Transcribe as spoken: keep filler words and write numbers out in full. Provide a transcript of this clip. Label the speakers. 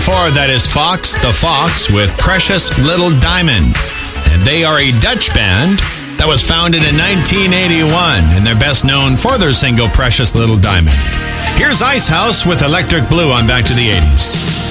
Speaker 1: before that is Fox the Fox with Precious Little Diamond. And they are a Dutch band that was founded in nineteen eighty-one, and they're best known for their single Precious Little Diamond. Here's Icehouse with Electric Blue on Back to the eighties.